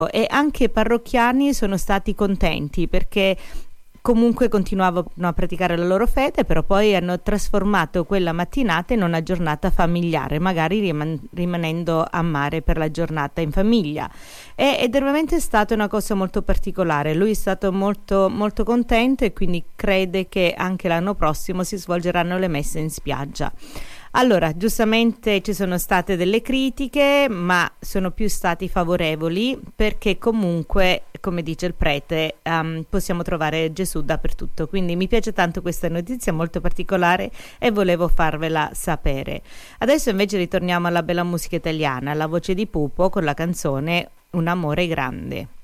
e anche i parrocchiani sono stati contenti perché comunque continuavano a praticare la loro fede, però poi hanno trasformato quella mattinata in una giornata familiare, magari rimanendo a mare per la giornata in famiglia. Ed è veramente stata una cosa molto particolare. Lui è stato molto, molto contento e quindi crede che anche l'anno prossimo si svolgeranno le messe in spiaggia. Allora, giustamente ci sono state delle critiche, ma sono più stati favorevoli perché comunque, come dice il prete, possiamo trovare Gesù dappertutto. Quindi mi piace tanto questa notizia molto particolare e volevo farvela sapere. Adesso invece ritorniamo alla bella musica italiana, alla voce di Pupo con la canzone Un amore grande.